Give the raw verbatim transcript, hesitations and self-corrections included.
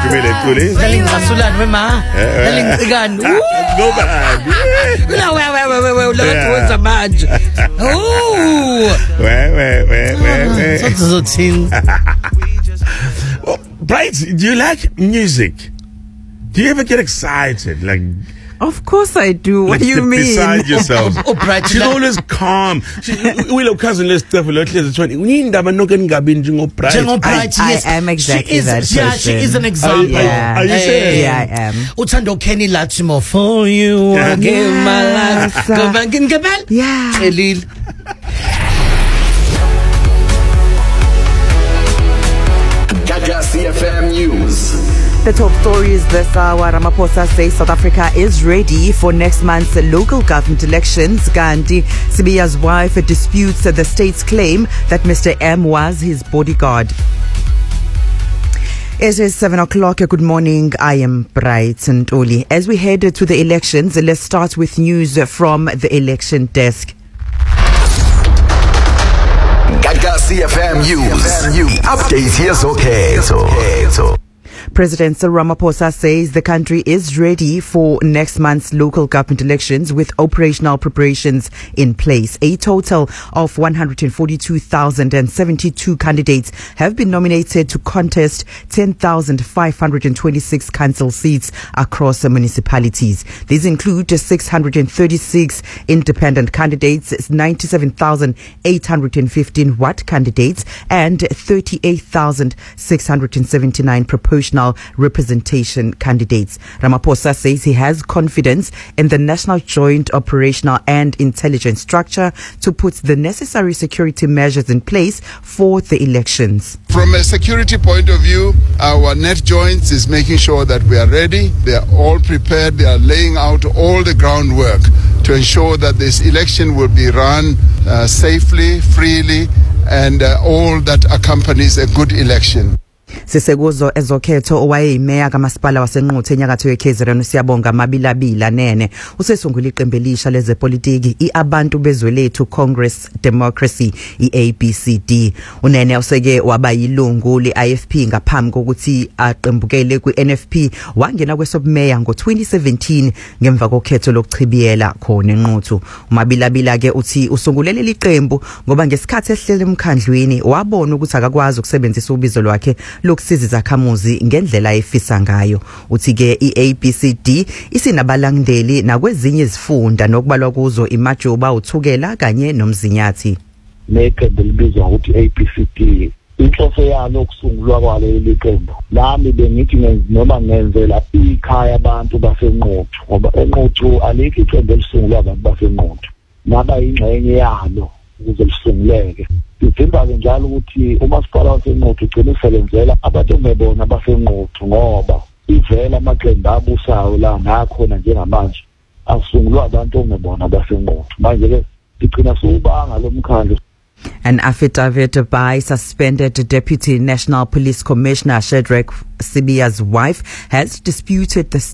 Gibele Kuli. Ngalingasulan wema. Ngalingikani. Go back. No, we we we we we lokwenza manje. Ooh. We we we we. Sozothini. Bright, do you like music? Do you ever get excited like Of course I do. What like do you mean? Beside yourself. Oh, Bright, she's like- always calm. She, we love cousin let's stuff let's twenty. We need that no can gabi njengo Bright. Njengo Bright, I- yes. I am exactly she is, that Yeah, she person. is an example. Yeah. Are you serious? Yeah, I am. Uthando Kenny Latimo for you. I give my life. Yes. Go back and Gabel. Yeah. Elil. Gaga C F M News. The top stories this hour. Ramaphosa says South Africa is ready for next month's local government elections. Gandhi, Sibiya's wife, disputes the state's claim that Mister M was his bodyguard. It is seven o'clock. Good morning. I am Bright Ntuli. As we head to the elections, let's start with news from the election desk. Gaga C F M News. The update here's okay. So, okay. So. President Cyril Ramaphosa says the country is ready for next month's local government elections with operational preparations in place. A total of one hundred forty-two thousand seventy-two candidates have been nominated to contest ten thousand five hundred twenty-six council seats across the municipalities. These include six hundred thirty-six independent candidates, ninety-seven thousand eight hundred fifteen Watt candidates, and thirty-eight thousand six hundred seventy-nine proportional representation candidates. Ramaphosa says he has confidence in the National Joint Operational and Intelligence Structure to put the necessary security measures in place for the elections. From a security point of view, our net joints is making sure that we are ready. They are all prepared. They are laying out all the groundwork to ensure that this election will be run uh, safely, freely, and uh, all that accompanies a good election. Sisekuzo ezokhetho owayeyimeya kamasipala wasenquthe enyakatho ye-K Z N siyabonga Mabilabila Nene usesungula iqembu elisha lezepolitiki iAbantu Bezwe Lethu Congress Democracy i-A B C D. Unene useke waba yilungu le-I F P ngaphambi kokuthi aqembukele kwi-N F P wangena kwesobmeya ngo-twenty seventeen ngemva kokhetho lokuchibiyela khona enquthu. uMabilabila ke uthi usungulele liqembu ngoba ngesikhathi ehlele emkhandlwini wabona ukuthi akakwazi ukusebenzisa ubizo lwakhe lokusiza izakhamuzi ngendlela efisa ngayo. Uthi ke i-A B C D isinabalandeli nakwezinye izifunda nokubalwa kuzo iMajuba, uThukela kanye noMzinyathi. Neqembu libizwa ukuthi A B C D. Inhloso yalo ukusungulwa kwaleli qembu nami bengithi noma ngenzela ikhaya abantu basenquthu ngoba enquthu alikho iqembu elisungulwa abantu basenquthu naba ingxenye yalo ukuze lisunguleke. Sithemba ke njalo ukuthi umasipala wasenquthu ugcina usebenzela abantu ngebona basenquthu ngoba ivela amaqembu abusayo la nakhona njengamanje asungulwa abantu ngebona basenquthu. Manje ke sigcina sobanga lomkhandlu. An affidavit by suspended Deputy National Police Commissioner Shadrack Sibiya's wife has disputed the